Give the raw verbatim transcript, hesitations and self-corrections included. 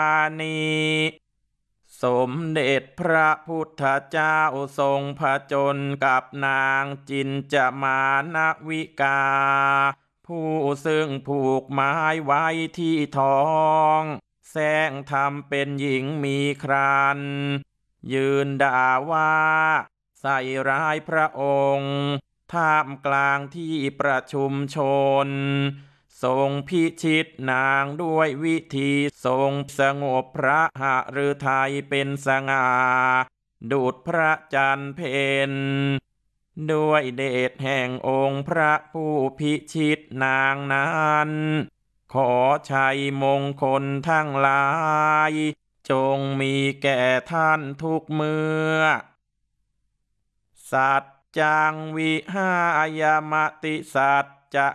นีสมเด็จพระพุทธเจ้าทรงผจญกับนางจินจามานวิกาผู้ซึ่งผูกไม้ไว้ที่ท้องแสร้งทำเป็นหญิงมีครันยืนด่าว่าใส่ร้ายพระองค์ท่ามกลางที่ประชุมชนทรงพิชิตนางด้วยวิธีทรงสงบพระหฤทัยเป็นสง่าดุจพระจันทร์เพ็ญด้วยเดชแห่งองค์พระผู้พิชิตนางนั้นขอชัยมงคลทั้งหลายจงมีแก่ท่านทุกเมื่อสัจจังวิหายมติสัจ